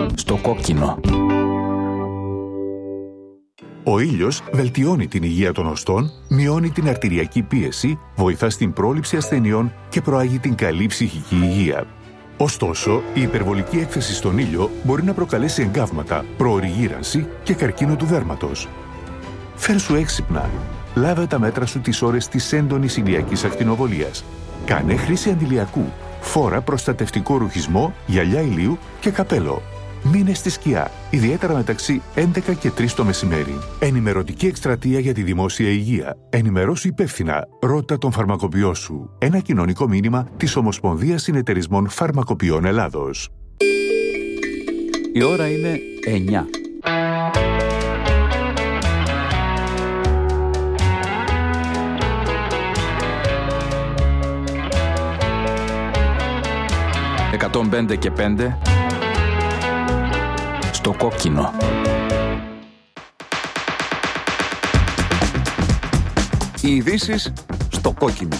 Στο κόκκινο. Ο ήλιος βελτιώνει την υγεία των οστών, μειώνει την αρτηριακή πίεση, βοηθά στην πρόληψη ασθενειών και προάγει την καλή ψυχική υγεία. Ωστόσο, η υπερβολική έκθεση στον ήλιο μπορεί να προκαλέσει εγκάβματα, προωρή γύρανση και καρκίνο του δέρματος. Φέρσου έξυπνα. Λάβε τα μέτρα σου τις ώρες της έντονης ηλιακής ακτινοβολίας. Κάνε χρήση αντιλιακού. Φόρα προστατευτικό ρουχισμό, γυαλιά ηλίου και καπέλο. Μείνε στη σκιά, ιδιαίτερα μεταξύ 11 και 3 το μεσημέρι. Ενημερωτική εκστρατεία για τη δημόσια υγεία. Ενημερώσου υπεύθυνα. Ρώτα τον φαρμακοποιό σου. Ένα κοινωνικό μήνυμα της Ομοσπονδίας Συνεταιρισμών Φαρμακοποιών Ελλάδος. Η ώρα είναι 9. «105 και 5» στο κόκκινο. Οι ειδήσεις στο κόκκινο.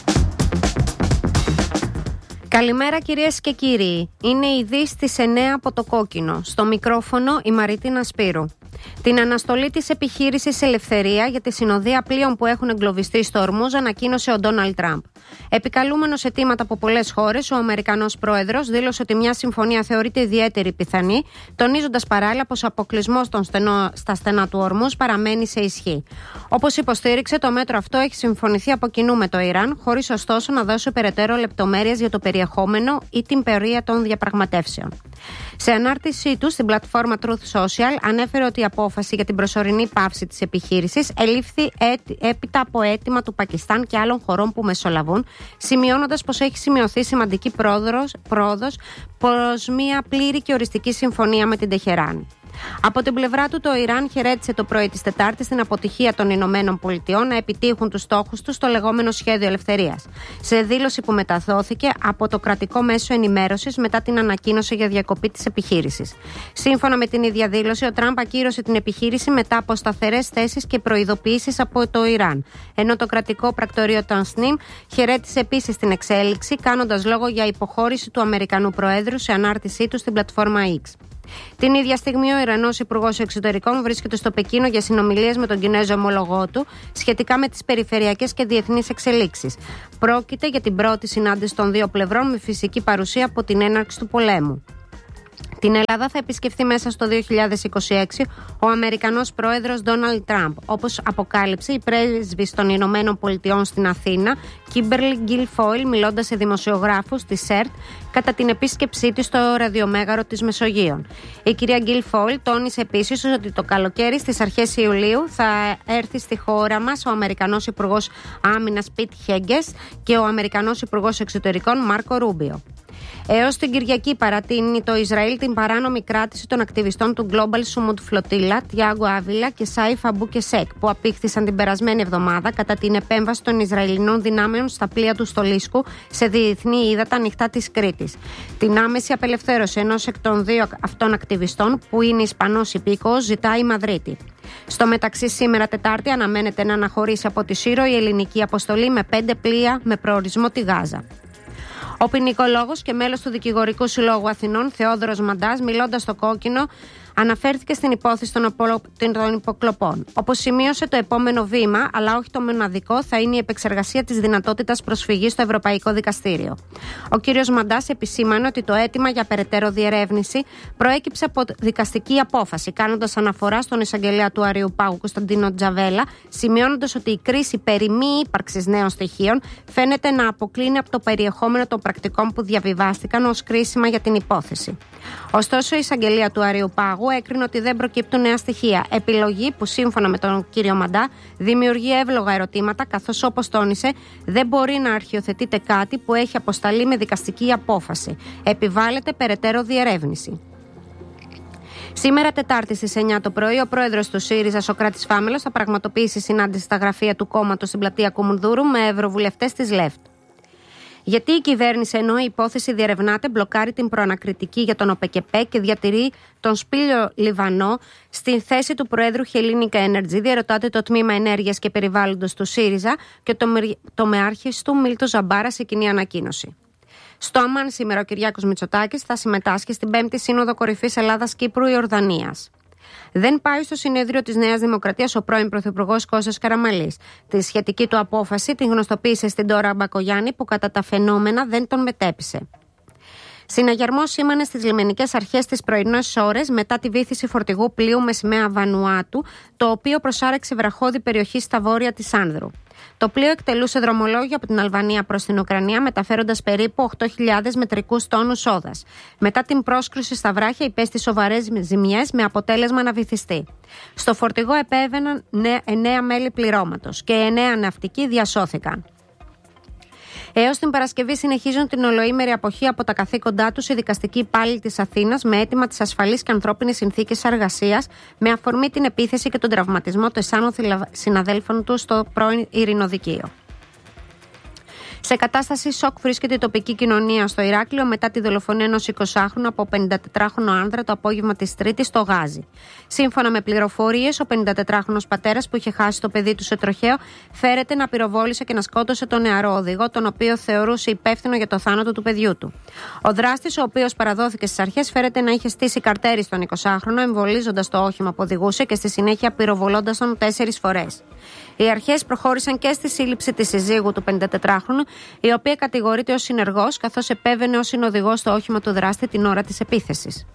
Καλημέρα κυρίες και κύριοι. Είναι η ειδήσεις της 9 από το κόκκινο. Στο μικρόφωνο η Μαρίτινα Σπύρου. Την αναστολή της επιχείρησης Ελευθερία για τη συνοδεία πλοίων που έχουν εγκλωβιστεί στο Ορμούζ ανακοίνωσε ο Ντόναλντ Τραμπ. Επικαλούμενος αιτήματα από πολλές χώρες, ο Αμερικανός πρόεδρος δήλωσε ότι μια συμφωνία θεωρείται ιδιαίτερη πιθανή, τονίζοντας παράλληλα πως ο αποκλεισμός στα στενά του Ορμούζ παραμένει σε ισχύ. Όπως υποστήριξε, το μέτρο αυτό έχει συμφωνηθεί από κοινού με το Ιράν, χωρίς ωστόσο να δώσει περαιτέρω λεπτομέρειες για το περιεχόμενο ή την πορεία των διαπραγματεύσεων. Σε ανάρτησή του στην πλατφόρμα Truth Social, ανέφερε ότι η απόφαση για την προσωρινή πάυση της επιχείρησης ελήφθη έπειτα από αίτημα του Πακιστάν και άλλων χωρών που μεσολαβούν, σημειώνοντας πως έχει σημειωθεί σημαντική πρόοδος προς μια πλήρη και οριστική συμφωνία με την Τεχεράνη. Από την πλευρά του, το Ιράν χαιρέτησε το πρωί της Τετάρτης την αποτυχία των Ηνωμένων Πολιτειών να επιτύχουν τους στόχους τους στο λεγόμενο σχέδιο ελευθερίας. Σε δήλωση που μεταδόθηκε από το κρατικό μέσο ενημέρωσης μετά την ανακοίνωση για διακοπή της επιχείρησης. Σύμφωνα με την ίδια δήλωση, ο Τραμπ ακύρωσε την επιχείρηση μετά από σταθερές θέσεις και προειδοποιήσεις από το Ιράν. Ενώ το κρατικό πρακτορείο Τανσνίμ χαιρέτησε επίσης την εξέλιξη, κάνοντας λόγο για υποχώρηση του Αμερικανού Προέδρου σε ανάρτησή του στην πλατφόρμα X. Την ίδια στιγμή, ο Ιρανός Υπουργός Εξωτερικών βρίσκεται στο Πεκίνο για συνομιλίες με τον Κινέζο ομολογό του σχετικά με τις περιφερειακές και διεθνείς εξελίξεις. Πρόκειται για την πρώτη συνάντηση των δύο πλευρών με φυσική παρουσία από την έναρξη του πολέμου. Την Ελλάδα θα επισκεφθεί μέσα στο 2026 ο Αμερικανός πρόεδρος Ντόναλντ Τραμπ, όπως αποκάλυψε η πρέσβης των Ηνωμένων Πολιτειών στην Αθήνα, Κίμπερλι Γκιλφόιλ, μιλώντας σε δημοσιογράφους της ΣΕΡΤ κατά την επίσκεψή της στο ραδιομέγαρο της Μεσογείων. Η κυρία Γκιλφόιλ τόνισε επίσης ότι το καλοκαίρι στις αρχές Ιουλίου θα έρθει στη χώρα μας ο Αμερικανός Υπουργός Άμυνας Πιτ Χέγκες και ο Αμερικανός Υπουργός Εξωτερικών Μάρκο Ρούμπιο. Έως την Κυριακή παρατείνει το Ισραήλ την παράνομη κράτηση των ακτιβιστών του Global Summit Flotilla, Τιάγκο Άβιλα και Σάιφ Αμπού Κεσέκ, που απήχθησαν την περασμένη εβδομάδα κατά την επέμβαση των Ισραηλινών δυνάμεων στα πλοία του Στολίσκου σε διεθνή ύδατα ανοιχτά της Κρήτης. Την άμεση απελευθέρωση ενός εκ των δύο αυτών ακτιβιστών, που είναι Ισπανός υπήκοος, ζητάει η Μαδρίτη. Στο μεταξύ, σήμερα Τετάρτη αναμένεται να αναχωρήσει από τη Σύρο η ελληνική αποστολή με 5 πλοία με προορισμό τη Γάζα. Ο ποινικολόγος και μέλος του Δικηγορικού Συλλόγου Αθηνών, Θεόδωρος Μαντάς, μιλώντας στο κόκκινο, αναφέρθηκε στην υπόθεση των υποκλοπών. Όπως σημείωσε, το επόμενο βήμα, αλλά όχι το μοναδικό, θα είναι η επεξεργασία της δυνατότητας προσφυγής στο Ευρωπαϊκό Δικαστήριο. Ο κ. Μαντάς επισήμανε ότι το αίτημα για περαιτέρω διερεύνηση προέκυψε από δικαστική απόφαση, κάνοντας αναφορά στον εισαγγελέα του Αριουπάγου Κωνσταντίνο Τζαβέλα, σημειώνοντας ότι η κρίση περί μη ύπαρξης νέων στοιχείων φαίνεται να αποκλίνει από το περιεχόμενο των πρακτικών που διαβιβάστηκαν ως κρίσιμα για την υπόθεση. Ωστόσο, η εισαγγελία του Αριουπάγου έκρινε ότι δεν προκύπτουν νέα στοιχεία. Επιλογή που, σύμφωνα με τον κύριο Μαντά, δημιουργεί εύλογα ερωτήματα, καθώς, όπως τόνισε, δεν μπορεί να αρχιοθετείται κάτι που έχει αποσταλεί με δικαστική απόφαση. Επιβάλλεται περαιτέρω διερεύνηση. Σήμερα, Τετάρτη στις 9 το πρωί, ο πρόεδρος του ΣΥΡΙΖΑ, Σωκράτης Φάμελος, θα πραγματοποιήσει συνάντηση στα γραφεία του κόμματος στην πλατεία Κουμουνδούρου με ευρωβουλευτές της ΛΕΦΤ. Γιατί η κυβέρνηση, ενώ η υπόθεση διερευνάται, μπλοκάρει την προανακριτική για τον ΟΠΕΚΕΠΕ και διατηρεί τον Σπύλιο Λιβανό στη θέση του Προέδρου Hellenic Energy, διαρωτάται το Τμήμα Ενέργειας και Περιβάλλοντος του ΣΥΡΙΖΑ και το μεάρχης του Μίλτο Ζαμπάρα σε κοινή ανακοίνωση. Στο Αμάν σήμερα ο Κυριάκος Μητσοτάκης θα συμμετάσχει στην 5η Σύνοδο Κορυφής Ελλάδας-Κύπρου-Ιορδανίας. Δεν πάει στο συνέδριο της Νέας Δημοκρατίας ο πρώην Πρωθυπουργός Κώστας Καραμανλής. Τη σχετική του απόφαση την γνωστοποίησε στην Ντόρα Μπακογιάννη, που κατά τα φαινόμενα δεν τον μετέπεισε. Συναγερμός σήμανε στις λιμενικές αρχές τις πρωινές ώρες μετά τη βύθιση φορτηγού πλοίου με σημαία Βανουάτου, το οποίο προσάρεξε βραχώδη περιοχή στα βόρεια της Άνδρου. Το πλοίο εκτελούσε δρομολόγιο από την Αλβανία προς την Ουκρανία, μεταφέροντας περίπου 8.000 μετρικούς τόνους σόδας. Μετά την πρόσκρουση στα βράχια, υπέστη σοβαρές ζημιές με αποτέλεσμα να βυθιστεί. Στο φορτηγό επέβαιναν 9 μέλη πληρώματος και 9 ναυτικοί διασώθηκαν. Έως την Παρασκευή συνεχίζουν την ολοήμερη αποχή από τα καθήκοντά τους οι δικαστικοί υπάλληλοι της Αθήνας με αίτημα τις ασφαλείς και ανθρώπινες συνθήκες εργασίας, με αφορμή την επίθεση και τον τραυματισμό των εσάνων συναδέλφων του στο πρώην Ειρηνοδικείο. Σε κατάσταση σοκ βρίσκεται η τοπική κοινωνία στο Ηράκλειο μετά τη δολοφονία ενός 20χρονου από 54χρονο άνδρα το απόγευμα της Τρίτης στο Γάζι. Σύμφωνα με πληροφορίες, ο 54χρονος πατέρας που είχε χάσει το παιδί του σε τροχαίο φέρεται να πυροβόλησε και να σκότωσε τον νεαρό οδηγό, τον οποίο θεωρούσε υπεύθυνο για το θάνατο του παιδιού του. Ο δράστης, ο οποίος παραδόθηκε στις αρχές, φέρεται να είχε στήσει καρτέρι στον 20χρονο, εμβολίζοντας το όχημα που οδηγούσε και στη συνέχεια πυροβολώντας τον 4 φορές. Οι αρχές προχώρησαν και στη σύλληψη της συζύγου του 54χρονου, η οποία κατηγορείται ως συνεργός, καθώς επέβαινε ως συνοδηγός στο όχημα του δράστη την ώρα της επίθεσης.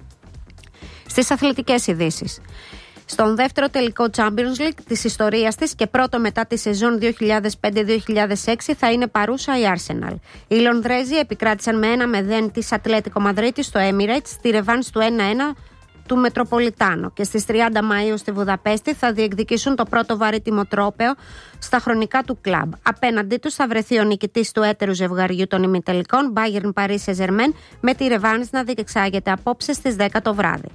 Στις αθλητικές ειδήσεις. Στον δεύτερο τελικό Champions League της ιστορίας της και πρώτο μετά τη σεζόν 2005-2006 θα είναι παρούσα η Arsenal. Οι Λονδρέζοι επικράτησαν με 1-0 της Ατλέτικο Μαδρίτης στο Emirates στη ρεβάνς του 1-1 του Μετροπολιτάνο, και στις 30 Μαΐου στη Βουδαπέστη θα διεκδικήσουν το πρώτο βαρύτιμο τρόπαιο στα χρονικά του κλαμπ. Απέναντί τους θα βρεθεί ο νικητής του έτερου ζευγαριού των ημιτελικών Bayern Paris Saint-Germain, με τη ρεβάνς να διεξάγεται απόψε στις 10 το βράδυ.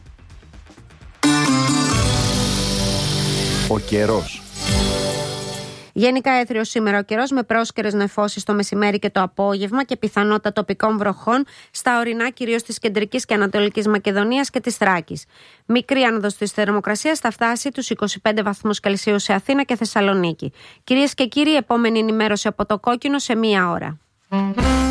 Ο καιρός. Γενικά έθριος σήμερα ο καιρός, με πρόσκαιρες νεφώσεις το μεσημέρι και το απόγευμα και πιθανότητα τοπικών βροχών στα ορεινά κυρίως της κεντρικής και ανατολικής Μακεδονίας και της Θράκης. Μικρή άνοδος της θερμοκρασίας θα φτάσει τους 25 βαθμούς Κελσίου σε Αθήνα και Θεσσαλονίκη. Κυρίες και κύριοι, επόμενη ενημέρωση από το Κόκκινο σε 1 ώρα.